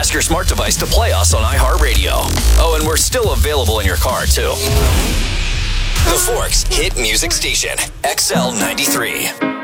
Ask your smart device to play us on iHeartRadio. Oh, and we're still available in your car, too. The Forks Hit Music Station, XL93.